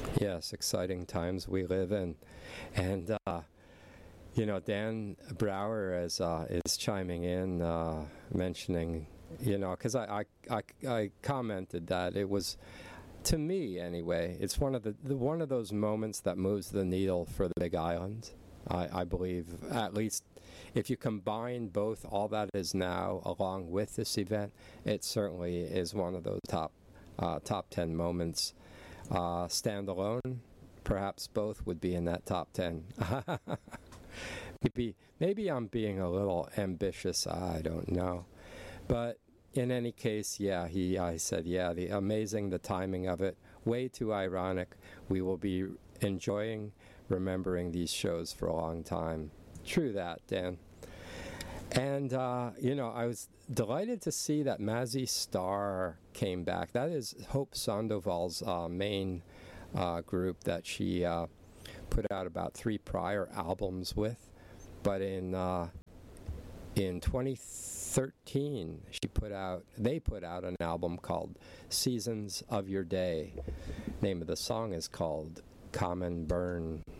Yes, exciting times we live in. And, Dan Brower is chiming in, mentioning, because I commented that it was, to me anyway, it's one of those moments that moves the needle for the Big Island. I believe, at least if you combine both all that is now along with this event, it certainly is one of those top 10 moments. Standalone, perhaps both would be in that top 10. Maybe I'm being a little ambitious, I don't know. But in any case, I said, the timing of it, way too ironic. We will be remembering these shows for a long time. True that, Dan. And, I was delighted to see that Mazzy Star came back. That is Hope Sandoval's main group that she put out about 3 prior albums with. But in 2013, they put out an album called Seasons of Your Day. Name of the song is called Come and Burn.